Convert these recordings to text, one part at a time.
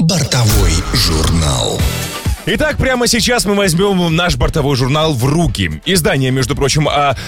Бортовой журнал. Итак, прямо сейчас мы возьмем наш бортовой журнал в руки. Издание, между прочим, о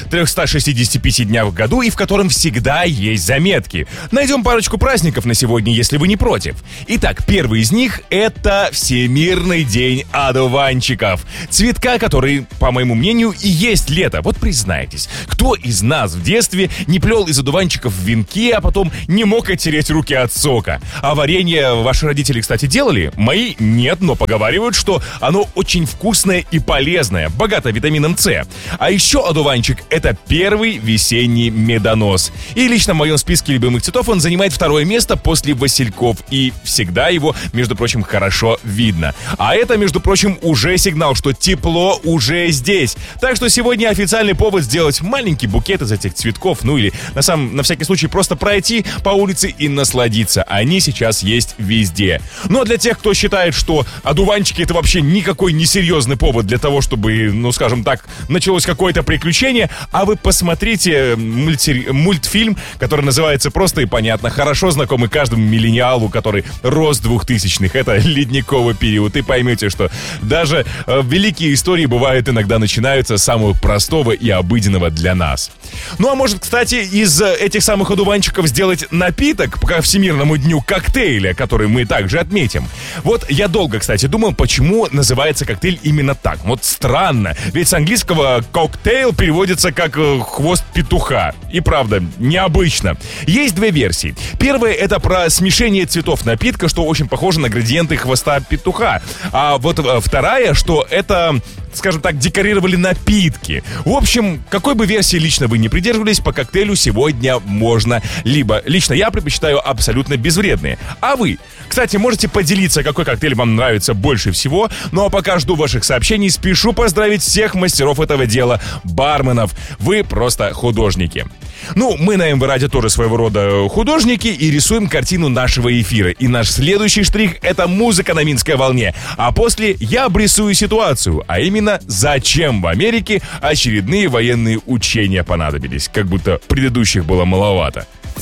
365 днях в году и в котором всегда есть заметки. Найдем парочку праздников на сегодня, если вы не против. Итак, первый из них — это Всемирный день одуванчиков. Цветка, который, по моему мнению, и есть лето. Вот признайтесь, кто из нас в детстве не плел из одуванчиков в венке, а потом не мог оттереть руки от сока? А варенье ваши родители, кстати, делали? Мои нет, но поговаривают, что оно очень вкусное и полезное, богато витамином С. А еще одуванчик — это первый весенний медонос. И лично в моем списке любимых цветов он занимает второе место после васильков. И всегда его, между прочим, хорошо видно. А это, между прочим, уже сигнал, что тепло уже здесь. Так что сегодня официальный повод сделать маленький букет из этих цветков. Ну или, на всякий случай, просто пройти по улице и насладиться. Они сейчас есть везде. Ну а для тех, кто считает, что одуванчики — это вообще никакой несерьезный повод для того, чтобы, ну скажем так, началось какое-то приключение, а вы посмотрите мультфильм, который называется просто и понятно, хорошо знакомый каждому миллениалу, который рос 2000-х. Это ледниковый период. И поймете, что даже великие истории бывают иногда начинаются с самого простого и обыденного для нас. Ну а может, кстати, из этих самых одуванчиков сделать напиток по Всемирному дню коктейля, который мы также отметим. Вот я долго, кстати, думал, почему называется коктейль именно так. Вот странно, ведь с английского коктейл переводится как хвост петуха. И правда, необычно. Есть две версии. Первая — это про смешение цветов напитка, что очень похоже на градиенты хвоста петуха. А вот вторая, что это, скажем так, декорировали напитки. В общем, какой бы версии лично вы не придерживались, по коктейлю сегодня можно. Либо лично я предпочитаю абсолютно безвредные. А вы? Кстати, можете поделиться, какой коктейль вам нравится больше всего. Ну а пока жду ваших сообщений, спешу поздравить всех мастеров этого дела, барменов. Вы просто художники. Ну, мы на МВ Радио тоже своего рода художники и рисуем картину нашего эфира. И наш следующий штрих — это музыка на Минской волне. А после я обрисую ситуацию, а именно, зачем в Америке очередные военные учения понадобились. Как будто предыдущих было маловато.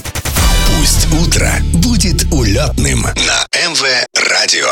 Пусть утро будет улетным на МВ Радио.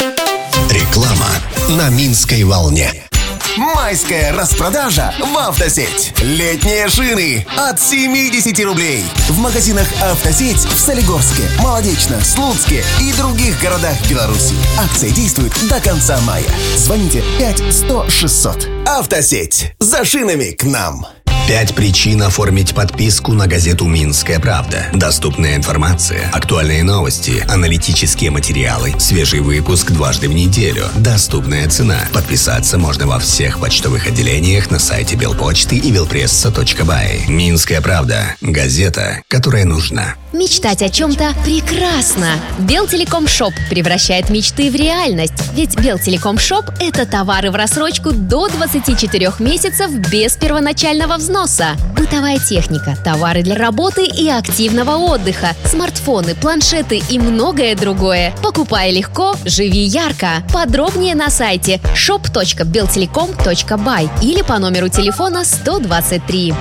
Реклама на Минской волне. Майская распродажа в «Автосеть». Летние шины от 70 рублей. В магазинах «Автосеть» в Солигорске, Молодечно, Слуцке и других городах Беларуси. Акция действует до конца мая. Звоните 5-100-600. «Автосеть». За шинами к нам. 5 причин оформить подписку на газету «Минская правда». Доступная информация, актуальные новости, аналитические материалы, свежий выпуск дважды в неделю. Доступная цена. Подписаться можно во всех почтовых отделениях на сайте Белпочты и belpressa.by. «Минская правда». Газета, которая нужна. Мечтать о чем-то прекрасно. Белтелеком Шоп превращает мечты в реальность. Ведь Белтелеком Шоп – это товары в рассрочку до 24 месяцев без первоначального взноса. Бытовая техника, товары для работы и активного отдыха, смартфоны, планшеты и многое другое. Покупай легко, живи ярко. Подробнее на сайте shop.beltelecom.by или по номеру телефона 123.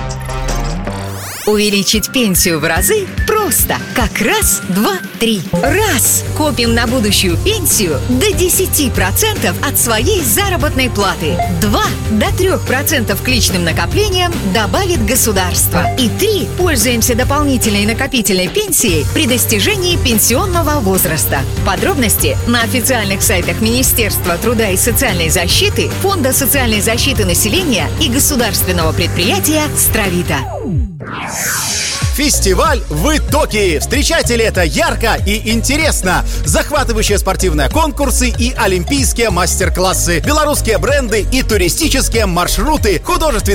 Увеличить пенсию в разы просто. Как раз, два, три. Раз. Копим на будущую пенсию до 10% от своей заработной платы. 2. До 3% к личным накоплениям добавит государство. И 3. Пользуемся дополнительной накопительной пенсией при достижении пенсионного возраста. Подробности на официальных сайтах Министерства труда и социальной защиты, Фонда социальной защиты населения и государственного предприятия «Стравита». Фестиваль в итоге. Встречайте лето ярко и интересно. Захватывающие спортивные конкурсы и олимпийские мастер-классы, белорусские бренды и туристические маршруты, художественные